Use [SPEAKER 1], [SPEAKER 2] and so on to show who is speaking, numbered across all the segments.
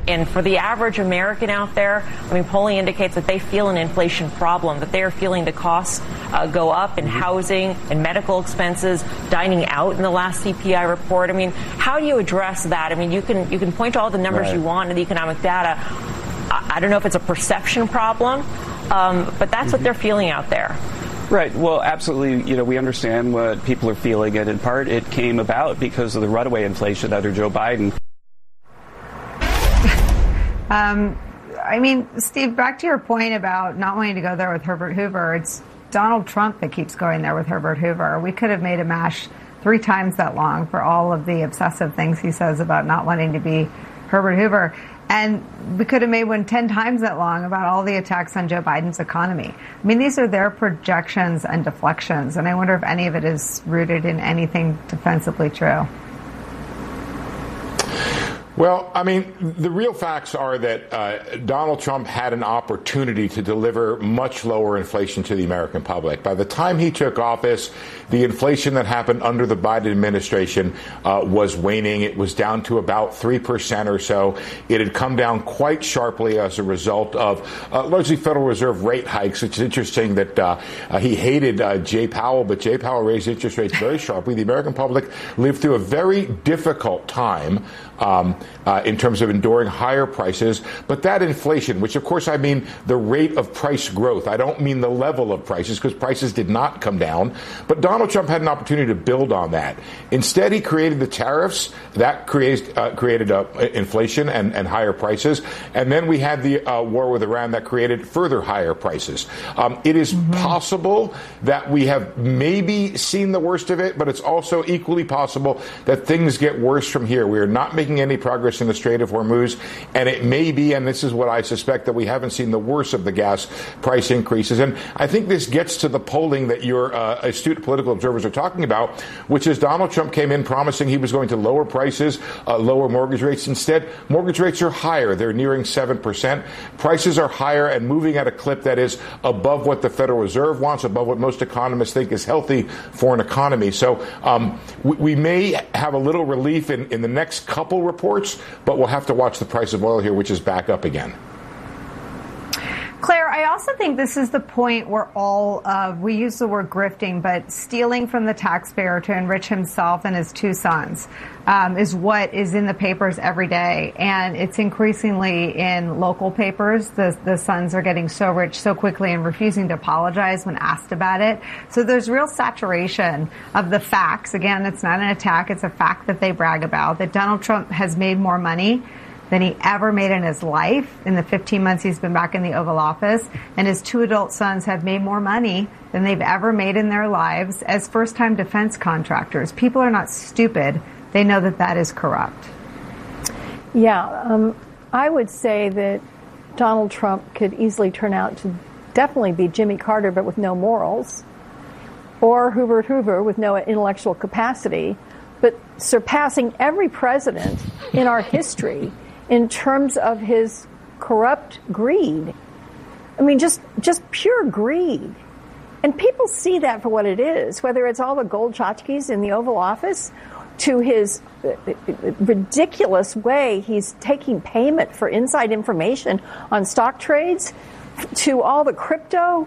[SPEAKER 1] And for the average American out there, I mean, polling indicates that they feel an inflation problem, that they are feeling the costs go up in housing and medical expenses, dining out in the last CPI report. I mean, how do you address that? I mean, you can point to all the numbers you want in the economic data. I don't know if it's a perception problem, but that's what they're feeling out there.
[SPEAKER 2] Right. Well, absolutely. You know, we understand what people are feeling, and in part it came about because of the runaway inflation under Joe Biden.
[SPEAKER 3] I mean, Steve, back to your point about not wanting to go there with Herbert Hoover, it's Donald Trump that keeps going there with Herbert Hoover. We could have made a MASH 3 times that long for all of the obsessive things he says about not wanting to be Herbert Hoover. And we could have made one 10 times that long about all the attacks on Joe Biden's economy. I mean, these are their projections and deflections, and I wonder if any of it is rooted in anything defensively true.
[SPEAKER 4] Well, I mean, the real facts are that Donald Trump had an opportunity to deliver much lower inflation to the American public. By the time he took office, the inflation that happened under the Biden administration was waning. It was down to about 3% or so. It had come down quite sharply as a result of largely Federal Reserve rate hikes. It's interesting that he hated Jay Powell, but Jay Powell raised interest rates very sharply. The American public lived through a very difficult time in terms of enduring higher prices. But that inflation, which of course I mean the rate of price growth, I don't mean the level of prices, because prices did not come down. But Donald Trump had an opportunity to build on that. Instead, he created the tariffs. That created inflation and higher prices. And then we had the war with Iran that created further higher prices. It is possible that we have maybe seen the worst of it, but it's also equally possible that things get worse from here. We are not making any progress in the Strait of Hormuz, and it may be, and this is what I suspect, that we haven't seen the worst of the gas price increases. And I think this gets to the polling that your astute political observers are talking about, which is Donald Trump came in promising he was going to lower prices, lower mortgage rates. Instead, mortgage rates are higher. They're nearing 7%. Prices are higher and moving at a clip that is above what the Federal Reserve wants, above what most economists think is healthy for an economy. So we may have a little relief in the next couple reports, but we'll have to watch the price of oil here, which is back up again.
[SPEAKER 3] Claire, I also think this is the point where all of, we use the word grifting, but stealing from the taxpayer to enrich himself and his 2 sons is what is in the papers every day. And it's increasingly in local papers. The sons are getting so rich so quickly and refusing to apologize when asked about it. So there's real saturation of the facts. Again, it's not an attack. It's a fact that they brag about, that Donald Trump has made more money than he ever made in his life in the 15 months he's been back in the Oval Office. And his 2 adult sons have made more money than they've ever made in their lives as first-time defense contractors. People are not stupid. They know that that is corrupt.
[SPEAKER 5] Yeah, I would say that Donald Trump could easily turn out to definitely be Jimmy Carter, but with no morals, or Herbert Hoover with no intellectual capacity, but surpassing every president in our history in terms of his corrupt greed. I mean, just pure greed. And people see that for what it is, whether it's all the gold tchotchkes in the Oval Office, to his ridiculous way he's taking payment for inside information on stock trades, to all the crypto,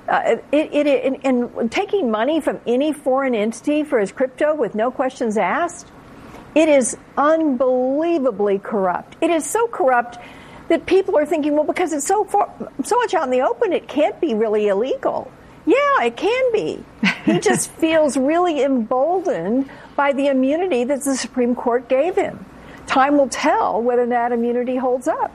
[SPEAKER 5] and taking money from any foreign entity for his crypto with no questions asked. It is unbelievably corrupt. It is so corrupt that people are thinking, well, because it's so much out in the open, it can't be really illegal. Yeah, it can be. He just feels really emboldened by the immunity that the Supreme Court gave him. Time will tell whether that immunity holds up.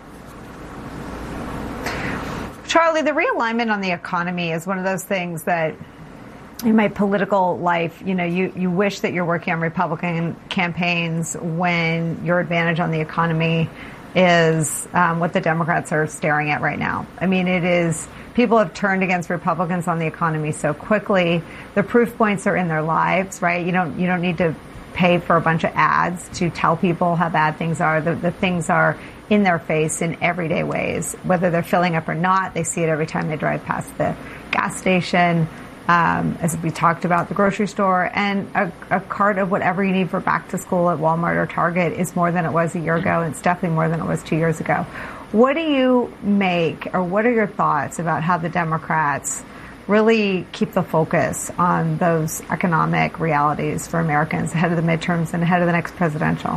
[SPEAKER 3] Charlie, the realignment on the economy is one of those things that in my political life, you know, you wish that you're working on Republican campaigns when your advantage on the economy is what the Democrats are staring at right now. I mean, it is, people have turned against Republicans on the economy so quickly. The proof points are in their lives, right? You don't need to pay for a bunch of ads to tell people how bad things are. The things are in their face in everyday ways, whether they're filling up or not. They see it every time they drive past the gas station. as we talked about, the grocery store, and a cart of whatever you need for back to school at Walmart or Target is more than it was a year ago. And it's definitely more than it was 2 years ago. What do you make, or what are your thoughts about how the Democrats really keep the focus on those economic realities for Americans ahead of the midterms and ahead of the next presidential?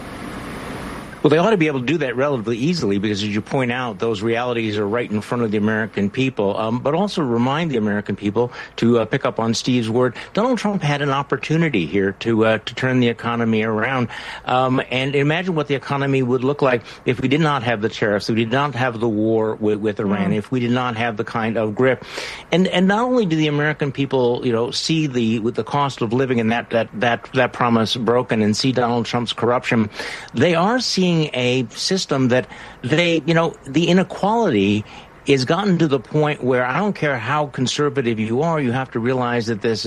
[SPEAKER 6] Well, they ought to be able to do that relatively easily because, as you point out, those realities are right in front of the American people. But also remind the American people to pick up on Steve's word. Donald Trump had an opportunity here to turn the economy around. And imagine what the economy would look like if we did not have the tariffs, if we did not have the war with Iran, if we did not have the kind of grip. And not only do the American people, see the cost of living and that promise broken and see Donald Trump's corruption, they are seeing a system that the inequality is gotten to the point where I don't care how conservative you are, you have to realize that this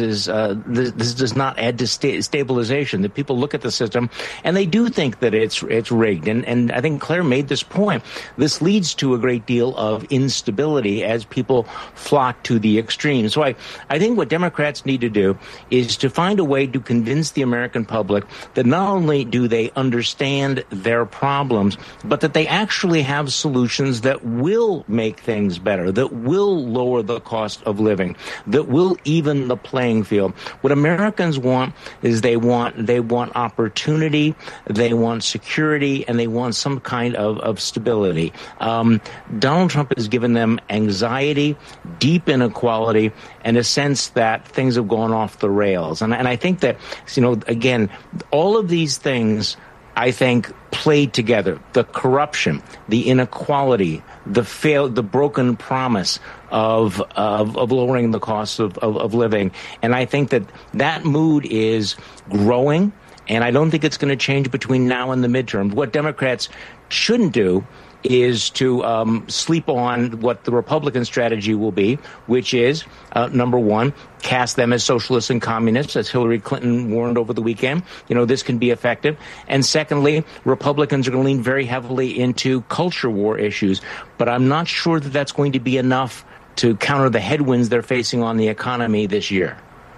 [SPEAKER 6] does not add to stabilization. That people look at the system and they do think that it's rigged. And I think Claire made this point. This leads to a great deal of instability as people flock to the extreme. So I think what Democrats need to do is to find a way to convince the American public that not only do they understand their problems, but that they actually have solutions that will make things better, that will lower the cost of living, that will even the playing field. What Americans want is they want opportunity, they want security, and they want some kind of stability. Donald Trump has given them anxiety, deep inequality, and a sense that things have gone off the rails. And I think that, again, all of these things, I think, played together. The corruption, the inequality, the broken promise of lowering the cost of living. And I think that mood is growing, and I don't think it's going to change between now and the midterm. What Democrats shouldn't do is to sleep on what the Republican strategy will be, which is, number one, cast them as socialists and communists, as Hillary Clinton warned over the weekend. This can be effective. And secondly, Republicans are going to lean very heavily into culture war issues. But I'm not sure that that's going to be enough to counter the headwinds they're facing on the economy this year.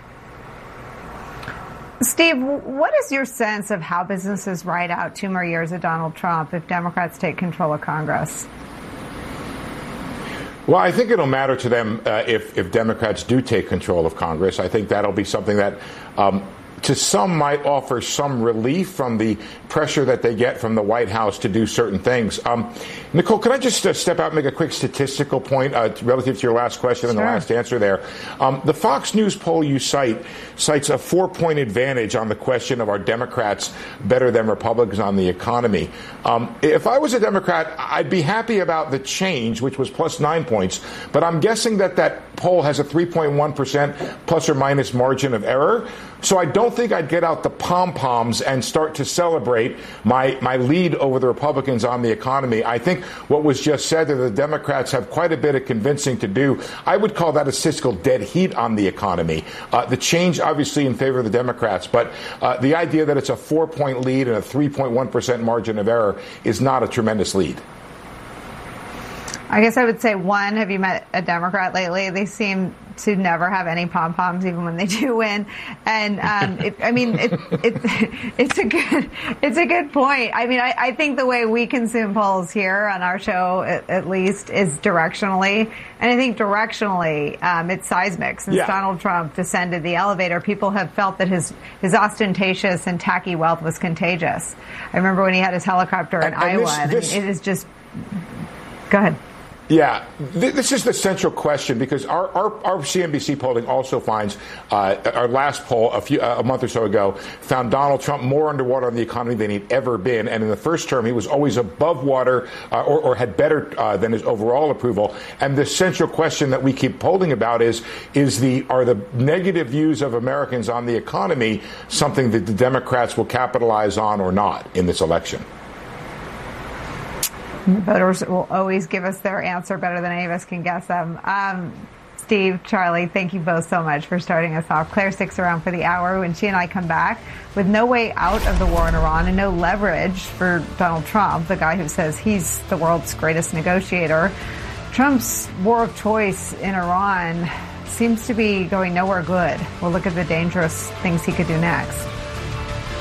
[SPEAKER 3] Steve, what is your sense of how businesses ride out 2 more years of Donald Trump if Democrats take control of Congress?
[SPEAKER 4] Well, I think it'll matter to them if Democrats do take control of Congress. I think that'll be something that to some might offer some relief from the pressure that they get from the White House to do certain things. Nicole, can I just step out and make a quick statistical point relative to your last question and the last answer there? The Fox News poll you cites a 4-point advantage on the question of are Democrats better than Republicans on the economy. If I was a Democrat, I'd be happy about the change, which was plus 9 points. But I'm guessing that poll has a 3.1% plus or minus margin of error. So I don't think I'd get out the pom-poms and start to celebrate my lead over the Republicans on the economy. I think what was just said that the Democrats have quite a bit of convincing to do. I would call that a statistical dead heat on the economy. The change, obviously, in favor of the Democrats, but the idea that it's a 4-point lead and a 3.1% margin of error is not a tremendous lead.
[SPEAKER 3] I guess I would say, one, have you met a Democrat lately? They seem to never have any pom-poms, even when they do win. And it's a good point. I mean, I think the way we consume polls here on our show, at least, is directionally. And I think directionally, it's seismic. Since Donald Trump descended the elevator, people have felt that his ostentatious and tacky wealth was contagious. I remember when he had his helicopter in Iowa. It is just... Go ahead.
[SPEAKER 4] Yeah, this is the central question because our CNBC polling also finds our last poll a month or so ago found Donald Trump more underwater on the economy than he'd ever been. And in the first term, he was always above water or had better than his overall approval. And the central question that we keep polling about are the negative views of Americans on the economy something that the Democrats will capitalize on or not in this election?
[SPEAKER 3] Voters will always give us their answer better than any of us can guess them. Steve, Charlie, thank you both so much for starting us off. Claire sticks around for the hour when she and I come back with no way out of the war in Iran and no leverage for Donald Trump, the guy who says he's the world's greatest negotiator. Trump's war of choice in Iran seems to be going nowhere good. We'll look at the dangerous things he could do next.